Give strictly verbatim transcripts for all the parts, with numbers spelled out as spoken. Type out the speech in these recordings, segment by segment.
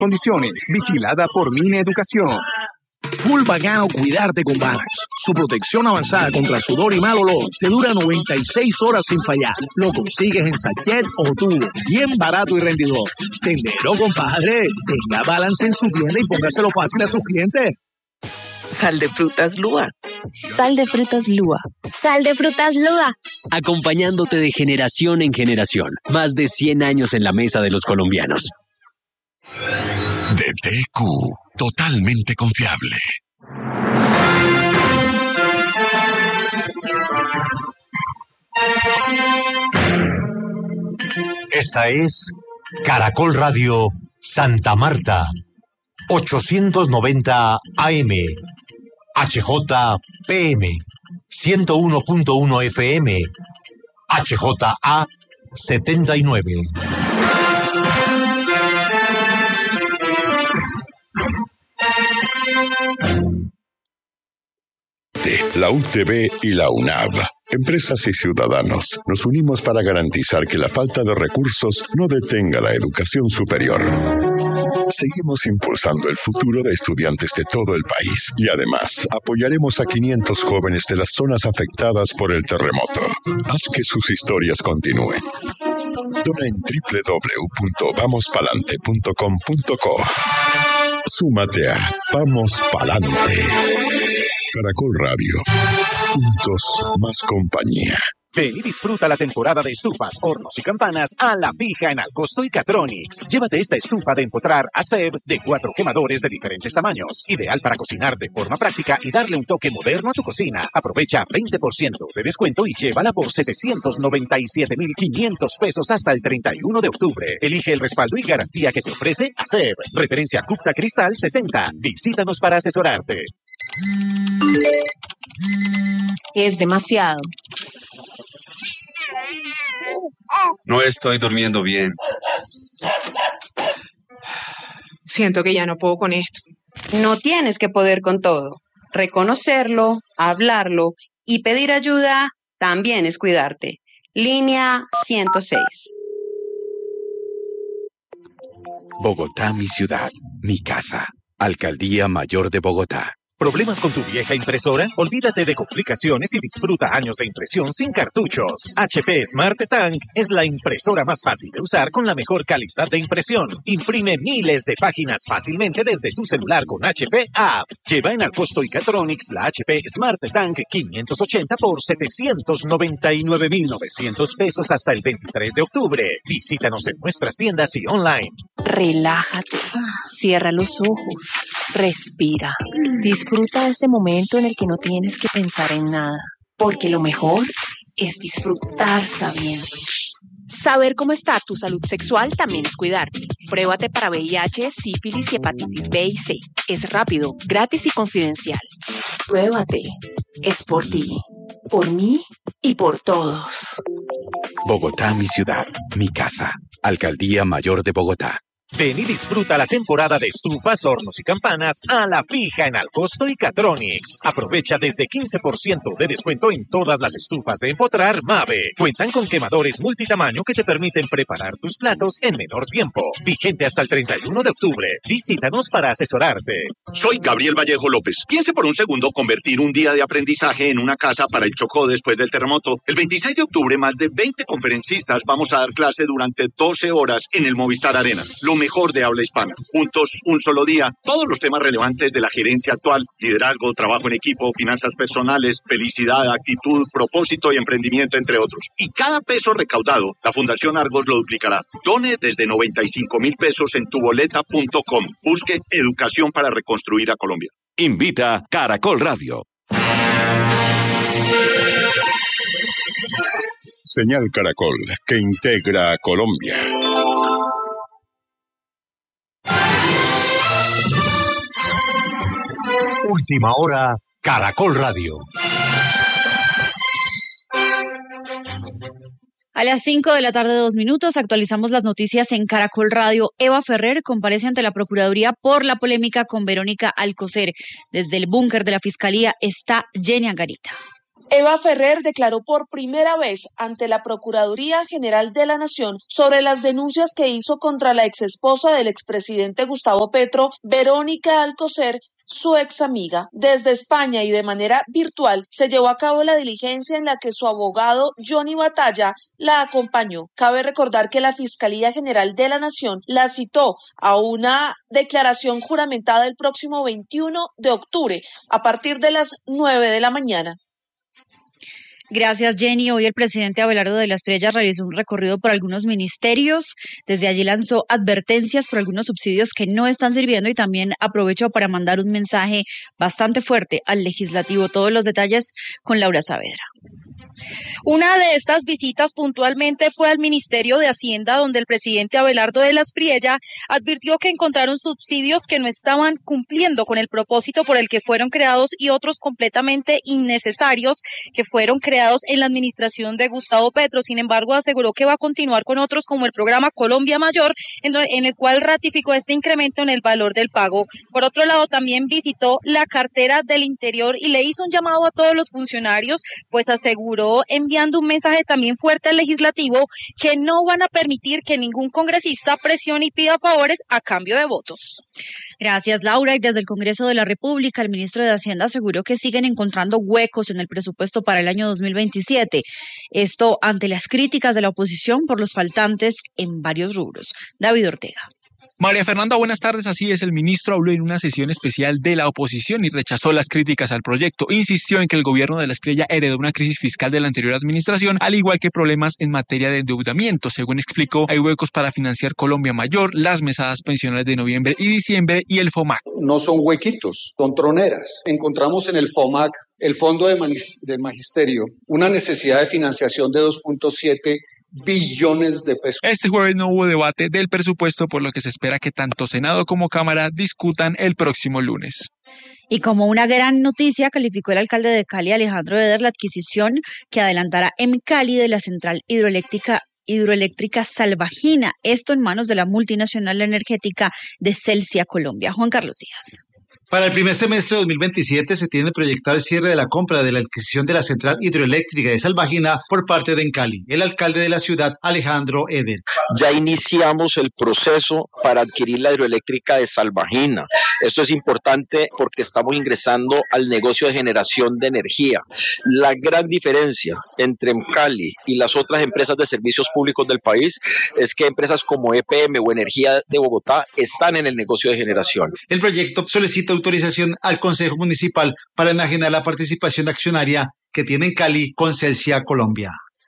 Condiciones. Vigilada por Mineducación. Full bacano cuidarte con Balance. Su protección avanzada contra sudor y mal olor te dura noventa y seis horas sin fallar. Lo consigues en sachet o tubo. Bien barato y rendidor. Tendero, compadre. Tenga Balance en su tienda y póngaselo fácil a sus clientes. Sal de frutas Lua. Sal de frutas Lua. Sal de frutas Lua. Acompañándote de generación en generación. Más de cien años en la mesa de los colombianos. D T Q, totalmente confiable. Esta es Caracol Radio Santa Marta, ochocientos noventa A M, H J P M, ciento uno punto uno F M, H J A setenta y nueve. La U T B y la UNAV, empresas y ciudadanos, nos unimos para garantizar que la falta de recursos no detenga la educación superior. Seguimos impulsando el futuro de estudiantes de todo el país y además apoyaremos a quinientos jóvenes de las zonas afectadas por el terremoto. Haz que sus historias continúen. Dona en doble u doble u doble u punto vamos palante punto com punto co. Súmate a Vamos Palante. Caracol Radio. Juntos, más compañía. Ven y disfruta la temporada de estufas, hornos y campanas a la fija en Alcosto y Catronics. Llévate esta estufa de empotrar ASEV de cuatro quemadores de diferentes tamaños. Ideal para cocinar de forma práctica y darle un toque moderno a tu cocina. Aprovecha veinte por ciento de descuento y llévala por setecientos noventa y siete mil quinientos pesos hasta el treinta y uno de octubre. Elige el respaldo y garantía que te ofrece ASEV. Referencia Cupta Cristal sesenta. Visítanos para asesorarte. Es demasiado. No estoy durmiendo bien. Siento que ya no puedo con esto. No tienes que poder con todo. Reconocerlo, hablarlo y pedir ayuda también es cuidarte. Línea ciento seis. Bogotá, mi ciudad, mi casa. Alcaldía Mayor de Bogotá. ¿Problemas con tu vieja impresora? Olvídate de complicaciones y disfruta años de impresión sin cartuchos. H P Smart Tank es la impresora más fácil de usar con la mejor calidad de impresión. Imprime miles de páginas fácilmente desde tu celular con H P App. Lleva en Alcosto y Catronics la H P Smart Tank quinientos ochenta por setecientos noventa y nueve mil novecientos pesos hasta el veintitrés de octubre. Visítanos en nuestras tiendas y online. Relájate. Cierra los ojos. Respira. Disfruta de ese momento en el que no tienes que pensar en nada. Porque lo mejor es disfrutar sabiendo. Saber cómo está tu salud sexual también es cuidarte. Pruébate para V I H, sífilis y hepatitis B y C. Es rápido, gratis y confidencial. Pruébate. Es por ti, por mí y por todos. Bogotá, mi ciudad, mi casa. Alcaldía Mayor de Bogotá. Ven y disfruta la temporada de estufas, hornos y campanas a la fija en Alcosto y Catronics. Aprovecha desde quince por ciento de descuento en todas las estufas de empotrar Mave. Cuentan con quemadores multitamaño que te permiten preparar tus platos en menor tiempo. Vigente hasta el treinta y uno de octubre. Visítanos para asesorarte. Soy Gabriel Vallejo López. Piense por un segundo convertir un día de aprendizaje en una casa para el Chocó después del terremoto. El veintiséis de octubre, más de veinte conferencistas vamos a dar clase durante doce horas en el Movistar Arena. Lo mejor de habla hispana. Juntos, un solo día, todos los temas relevantes de la gerencia actual, liderazgo, trabajo en equipo, finanzas personales, felicidad, actitud, propósito y emprendimiento, entre otros. Y cada peso recaudado, la Fundación Argos lo duplicará. Done desde noventa y cinco mil pesos en tuboleta punto com. Busque educación para reconstruir a Colombia. Invita Caracol Radio. Señal Caracol, que integra a Colombia. Última hora, Caracol Radio. A las cinco de la tarde, dos minutos, actualizamos las noticias en Caracol Radio. Eva Ferrer comparece ante la Procuraduría por la polémica con Verónica Alcocer. Desde el búnker de la Fiscalía está Jenny Angarita. Eva Ferrer declaró por primera vez ante la Procuraduría General de la Nación sobre las denuncias que hizo contra la exesposa del expresidente Gustavo Petro, Verónica Alcocer, su ex amiga. Desde España y de manera virtual se llevó a cabo la diligencia en la que su abogado Johnny Batalla la acompañó. Cabe recordar que la Fiscalía General de la Nación la citó a una declaración juramentada el próximo veintiuno de octubre a partir de las nueve de la mañana. Gracias, Jenny. Hoy el presidente Abelardo de las Priellas realizó un recorrido por algunos ministerios. Desde allí lanzó advertencias por algunos subsidios que no están sirviendo y también aprovechó para mandar un mensaje bastante fuerte al legislativo. Todos los detalles con Laura Saavedra. Una de estas visitas puntualmente fue al Ministerio de Hacienda, donde el presidente Abelardo de las Priellas advirtió que encontraron subsidios que no estaban cumpliendo con el propósito por el que fueron creados y otros completamente innecesarios que fueron creados en la administración de Gustavo Petro. Sin embargo, aseguró que va a continuar con otros como el programa Colombia Mayor, en el cual ratificó este incremento en el valor del pago. Por otro lado, también visitó la cartera del Interior y le hizo un llamado a todos los funcionarios, pues aseguró enviando un mensaje también fuerte al legislativo que no van a permitir que ningún congresista presione y pida favores a cambio de votos. Gracias, Laura. Y desde el Congreso de la República, el ministro de Hacienda aseguró que siguen encontrando huecos en el presupuesto para el año dos mil veintisiete. Esto ante las críticas de la oposición por los faltantes en varios rubros. David Ortega. María Fernanda, buenas tardes. Así es, el ministro habló en una sesión especial de la oposición y rechazó las críticas al proyecto. Insistió en que el gobierno de las Priellas heredó una crisis fiscal de la anterior administración, al igual que problemas en materia de endeudamiento. Según explicó, hay huecos para financiar Colombia Mayor, las mesadas pensionales de noviembre y diciembre y el FOMAC. No son huequitos, son troneras. Encontramos en el FOMAC, el Fondo de Magisterio, una necesidad de financiación de dos punto siete billones de pesos. Este jueves no hubo debate del presupuesto, por lo que se espera que tanto Senado como Cámara discutan el próximo lunes. Y como una gran noticia, calificó el alcalde de Cali, Alejandro Eder, la adquisición que adelantará en Cali de la central hidroeléctrica hidroeléctrica Salvajina, esto en manos de la multinacional energética de Celsia Colombia. Juan Carlos Díaz. Para el primer semestre de dos mil veintisiete se tiene proyectado el cierre de la compra de la adquisición de la central hidroeléctrica de Salvajina por parte de Encali. El alcalde de la ciudad, Alejandro Eder. Ya iniciamos el proceso para adquirir la hidroeléctrica de Salvajina. Esto es importante porque estamos ingresando al negocio de generación de energía. La gran diferencia entre Encali y las otras empresas de servicios públicos del país es que empresas como E P M o Energía de Bogotá están en el negocio de generación. El proyecto solicita autorización al Consejo Municipal para enajenar la participación accionaria que tiene en Cali con Celsia Colombia.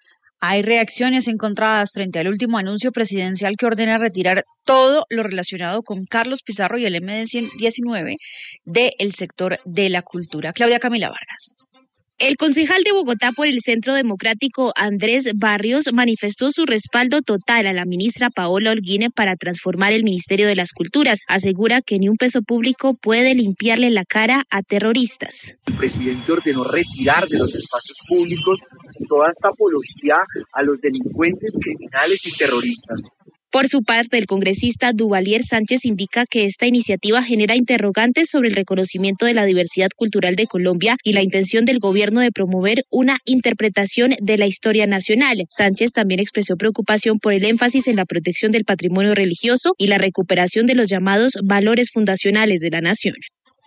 Hay reacciones encontradas frente al último anuncio presidencial que ordena retirar todo lo relacionado con Carlos Pizarro y el eme de diecinueve del sector de la cultura. Claudia Camila Vargas. El concejal de Bogotá por el Centro Democrático, Andrés Barrios, manifestó su respaldo total a la ministra Paola Holguín para transformar el Ministerio de las Culturas. Asegura que ni un peso público puede limpiarle la cara a terroristas. El presidente ordenó retirar de los espacios públicos toda esta apología a los delincuentes, criminales y terroristas. Por su parte, el congresista Duvalier Sánchez indica que esta iniciativa genera interrogantes sobre el reconocimiento de la diversidad cultural de Colombia y la intención del gobierno de promover una interpretación de la historia nacional. Sánchez también expresó preocupación por el énfasis en la protección del patrimonio religioso y la recuperación de los llamados valores fundacionales de la nación.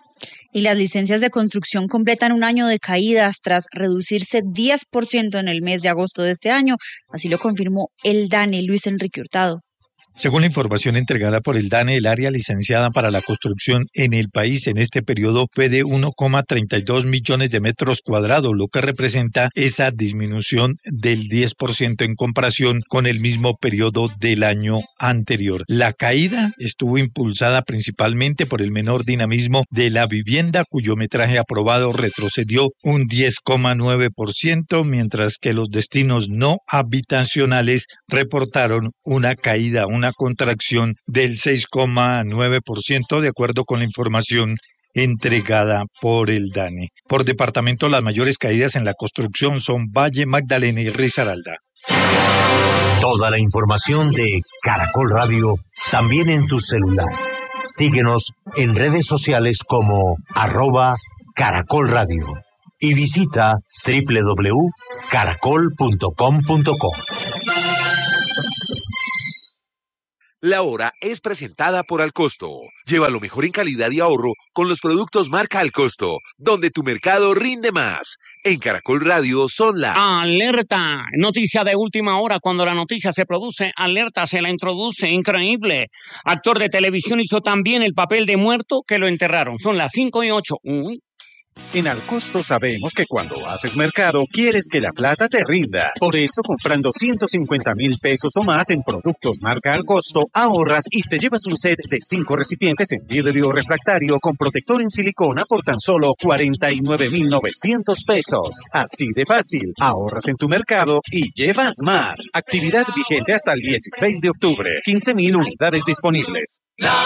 Y las licencias de construcción completan un año de caídas tras reducirse diez por ciento en el mes de agosto de este año. Así lo confirmó el DANE, Luis Enrique Hurtado. Según la información entregada por el DANE, el área licenciada para la construcción en el país en este periodo fue de uno coma treinta y dos millones de metros cuadrados, lo que representa esa disminución del diez por ciento en comparación con el mismo periodo del año anterior. La caída estuvo impulsada principalmente por el menor dinamismo de la vivienda, cuyo metraje aprobado retrocedió un diez coma nueve por ciento, mientras que los destinos no habitacionales reportaron una caída, una contracción del seis coma nueve por ciento, de acuerdo con la información entregada por el DANE. Por departamento, las mayores caídas en la construcción son Valle, Magdalena y Risaralda. Toda la información de Caracol Radio también en tu celular. Síguenos en redes sociales como arroba Caracol Radio. y visita doble u doble u doble u punto caracol punto com punto co. La hora es presentada por Alcosto. Lleva lo mejor en calidad y ahorro con los productos marca Alcosto, donde tu mercado rinde más. En Caracol Radio son las... ¡Alerta! Noticia de última hora. Cuando la noticia se produce, alerta se la introduce. Increíble. Actor de televisión hizo también el papel de muerto que lo enterraron. Son las cinco y ocho. Uy. En Alcosto sabemos que cuando haces mercado quieres que la plata te rinda. Por eso, comprando ciento cincuenta mil pesos o más en productos marca Alcosto, ahorras y te llevas un set de cinco recipientes en vidrio refractario con protector en silicona por tan solo cuarenta y nueve mil novecientos pesos. Así de fácil, ahorras en tu mercado y llevas más. Actividad vigente hasta el dieciséis de octubre. quince mil unidades disponibles.